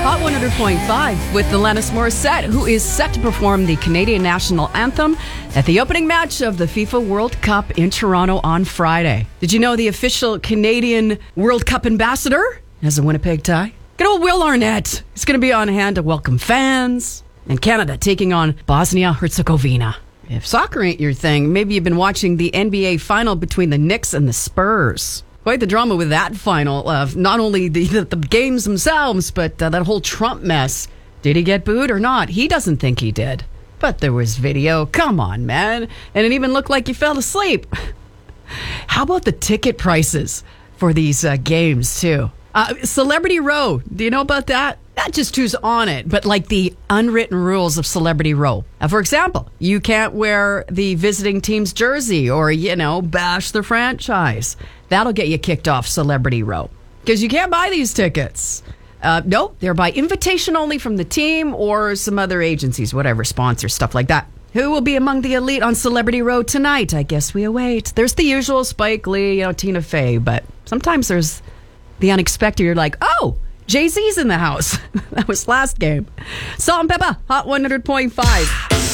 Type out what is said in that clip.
Hot 100.5 with Alanis Morissette, who is set to perform the Canadian national anthem at the opening match of the FIFA World Cup in Toronto on Friday. Did you know the official Canadian World Cup ambassador has a Winnipeg tie? Good old Will Arnett is going to be on hand to welcome fans. And Canada taking on Bosnia-Herzegovina. If soccer ain't your thing, maybe you've been watching the NBA final between the Knicks and the Spurs. Quite the drama with that final. Not only the games themselves, but that whole Trump mess. Did he get booed or not? He doesn't think he did. But there was video. Come on, man. And it even looked like he fell asleep. How about the ticket prices for these games, too? Celebrity Row. Do you know about that? Not just who's on it, but like the unwritten rules of Celebrity Row. For example, you can't wear the visiting team's jersey or, bash the franchise. That'll get you kicked off Celebrity Row because you can't buy these tickets. No, they're by invitation only from the team or some other agencies, whatever, sponsors, stuff like that. Who will be among the elite on Celebrity Row tonight? I guess we await. There's the usual Spike Lee, Tina Fey, but sometimes there's the unexpected. You're like, oh, Jay-Z's in the house. That was last game. Salt and Pepper, Hot 100.5.